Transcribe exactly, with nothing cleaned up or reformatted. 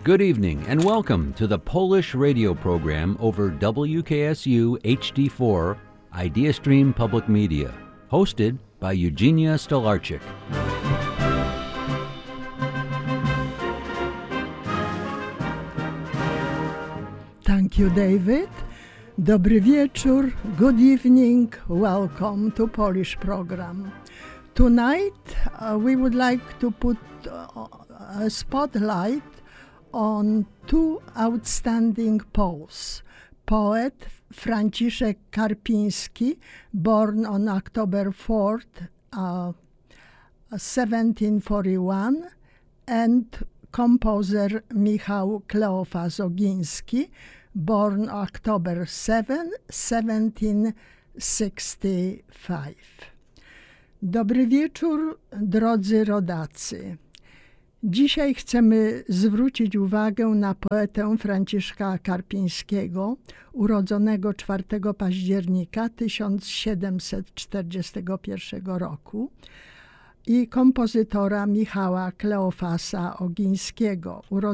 Good evening and welcome to the Polish radio program over W K S U H D four IdeaStream Public Media, hosted by Eugenia Stolarczyk. Thank you, David. Dobry wieczór, good evening, welcome to Polish program. Tonight uh, we would like to put uh, a spotlight on two outstanding poets. Poet Franciszek Karpiński, born on October fourth, uh, seventeen forty-one, and composer Michał Kleofas Ogiński, born October seventh, seventeen sixty-five. Dobry wieczór, drodzy rodacy. Dzisiaj chcemy zwrócić uwagę na poetę Franciszka Karpińskiego, urodzonego czwartego października tysiąc siedemset czterdziestego pierwszego roku, i kompozytora Michała Kleofasa Ogińskiego, urodzonego